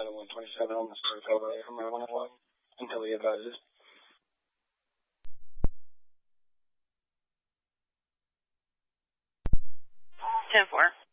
127 on the Storytel Road from 1 o'clock until he advises. 10-4.